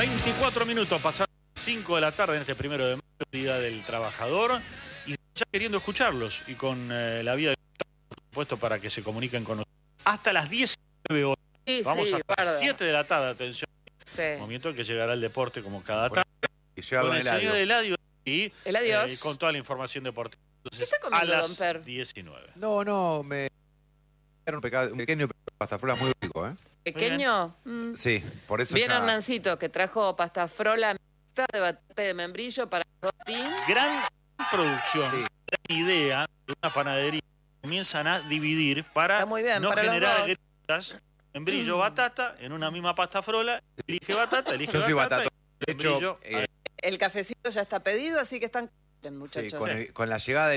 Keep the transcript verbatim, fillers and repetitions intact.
veinticuatro minutos, pasaron cinco de la tarde en este primero de mayo, Día del Trabajador, y ya queriendo escucharlos, y con eh, la vía de por supuesto, para que se comuniquen con nosotros. Hasta las diecinueve horas. Sí, Vamos sí, hasta guarda. las siete de la tarde, atención. Sí. Momento en que llegará el deporte como cada tarde. Y llega Con don el Eladio. señor Eladio y Eladio. eh, con toda la información deportiva. Entonces, ¿Qué está comiendo, a don las Per? diecinueve. No, no, me... Era un, pecado, un pequeño pastafrola muy rico, ¿eh? ¿Pequeño? Mm. Sí, por eso Bien ya... Hernancito, que trajo pasta frola mixta de batata de membrillo para Rotín. Gran producción, Sí. gran idea de una panadería. Comienzan a dividir para Está muy bien, no para los generar dos. grietas. Membrillo, batata, en una misma pasta frola. Elige batata, elige Yo soy batata. batata. y De hecho, membrillo, eh, El cafecito ya está pedido, así que están... sí, muchachos. con, el- con la llegada de